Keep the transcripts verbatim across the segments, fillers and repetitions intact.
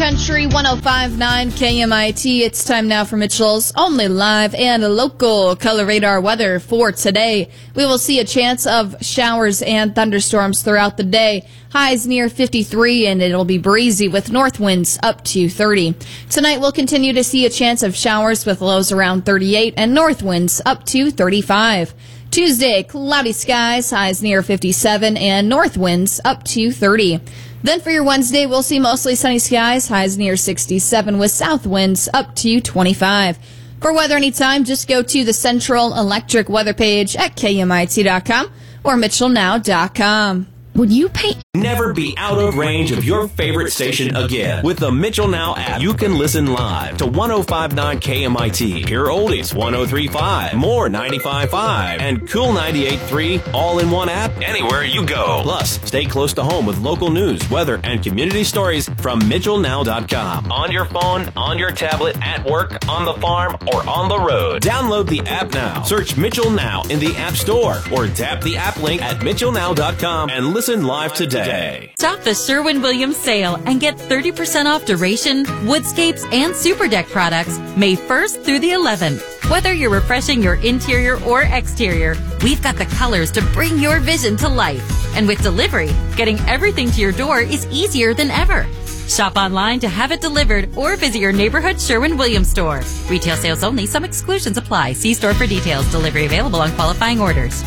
Country one oh five point nine K M I T. It's time now for Mitchell's only live and local color radar weather for today. We will see a chance of showers and thunderstorms throughout the day. Highs near fifty-three, and it'll be breezy with north winds up to thirty. Tonight we'll continue to see a chance of showers with lows around thirty-eight and north winds up to thirty-five. Tuesday, cloudy skies, highs near fifty-seven, and north winds up to thirty. Then for your Wednesday, we'll see mostly sunny skies, highs near sixty-seven with south winds up to twenty-five. For weather anytime, just go to the Central Electric weather page at K M I T dot com or Mitchell Now dot com. Would you pay? Never be out of range of your favorite station again. With the Mitchell Now app, you can listen live to one oh five point nine K M I T, hear oldies one oh three point five, more ninety-five point five, and Cool ninety-eight point three all in one app anywhere you go. Plus, stay close to home with local news, weather, and community stories from Mitchell Now dot com. On your phone, on your tablet, at work, on the farm, or on the road. Download the app now. Search Mitchell Now in the App Store or tap the app link at Mitchell Now dot com and listen Listen live today. Stop the Sherwin-Williams sale and get thirty percent off Duration, Woodscapes, and Super Deck products May first through the eleventh. Whether you're refreshing your interior or exterior, we've got the colors to bring your vision to life. And with delivery, getting everything to your door is easier than ever. Shop online to have it delivered or visit your neighborhood Sherwin-Williams store. Retail sales only. Some exclusions apply. See store for details. Delivery available on qualifying orders.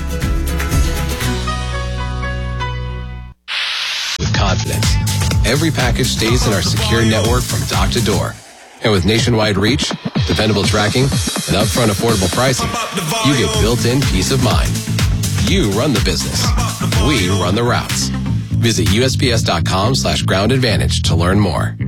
Confidence. Every package stays in our secure network from dock to door. And with nationwide reach, dependable tracking, and upfront affordable pricing, you get built-in peace of mind. You run the business. We run the routes. Visit U S P S dot com slash ground advantage to learn more.